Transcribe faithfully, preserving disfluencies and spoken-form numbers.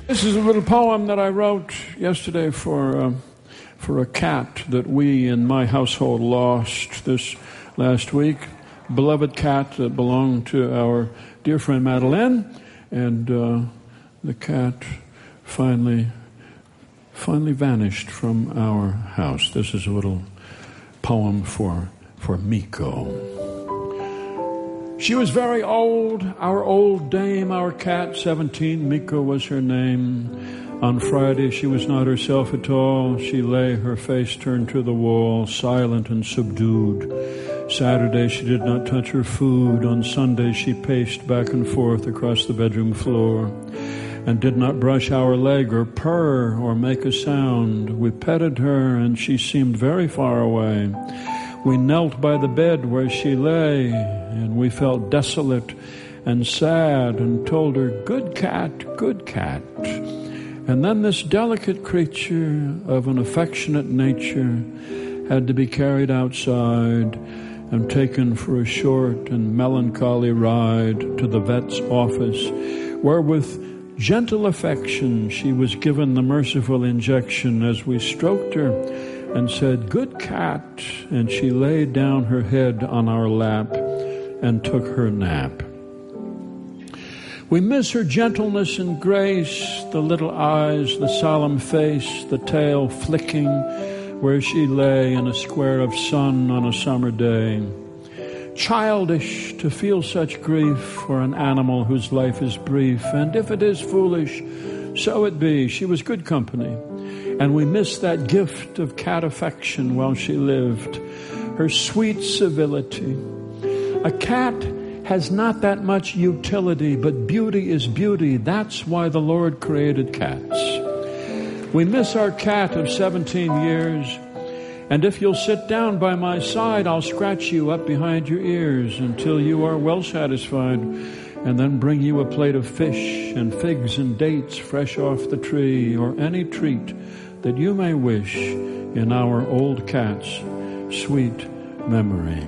This is a little poem that I wrote yesterday for uh, for a cat that we in my household lost this last week. Beloved cat that belonged to our dear friend Madeleine, and uh, the cat finally finally vanished from our house. This is a little poem for for Miko. She was very old, our old dame, our cat, seventeen, Miko was her name. On Friday she was not herself at all. She lay, her face turned to the wall, silent and subdued. Saturday she did not touch her food. On Sunday she paced back and forth across the bedroom floor and did not brush our leg or purr or make a sound. We petted her and she seemed very far away. We knelt by the bed where she lay, and we felt desolate and sad and told her, "Good cat, good cat." And then this delicate creature of an affectionate nature had to be carried outside and taken for a short and melancholy ride to the vet's office, where with gentle affection she was given the merciful injection as we stroked her and said, "Good cat," and she laid down her head on our lap and took her nap. We miss her gentleness and grace, the little eyes, the solemn face, the tail flicking where she lay in a square of sun on a summer day. Childish to feel such grief for an animal whose life is brief, and if it is foolish, so it be. She was good company, and we miss that gift of cat affection while she lived, her sweet civility. A cat has not that much utility, but beauty is beauty. That's why the Lord created cats. We miss our cat of seventeen years, and if you'll sit down by my side, I'll scratch you up behind your ears until you are well satisfied, and then bring you a plate of fish and figs and dates fresh off the tree, or any treat that you may wish in our old cat's sweet memory.